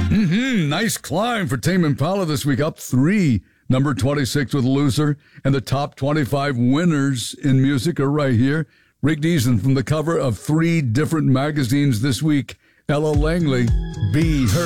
Nice climb for Tame Impala this week, up 3. Number 26 with Loser. And the top 25 winners in music are right here. Rick Deason from the cover of 3 different magazines this week. Ella Langley, Be Her.